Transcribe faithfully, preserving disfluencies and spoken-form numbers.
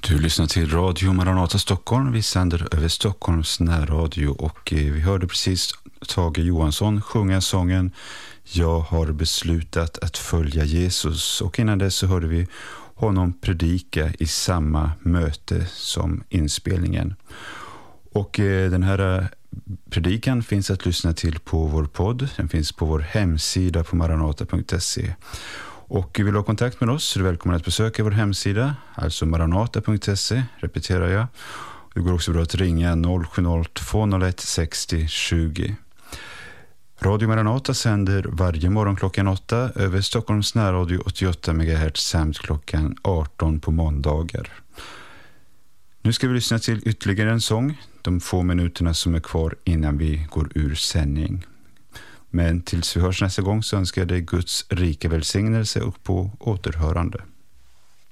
Du lyssnar till Radio Maranata Stockholm. Vi sänder över Stockholms närradio och vi hörde precis Tage Johansson sjunga sången Jag har beslutat att följa Jesus. Och innan dess så hörde vi honom predika i samma möte som inspelningen. Och den här predikan finns att lyssna till på vår podd. Den finns på vår hemsida på maranata punkt se. Och vill du ha kontakt med oss så är du välkommen att besöka vår hemsida, alltså maranata punkt se, repeterar jag. Det går också bra att ringa noll sju noll två noll ett sextio tjugo. Radio Maranata sänder varje morgon klockan åtta över Stockholms närradio åttioåtta megahertz samt klockan arton på måndagar. Nu ska vi lyssna till ytterligare en sång, de få minuterna som är kvar innan vi går ur sändning. Men tills vi hörs nästa gång så önskar jag dig Guds rika välsignelse och på återhörande.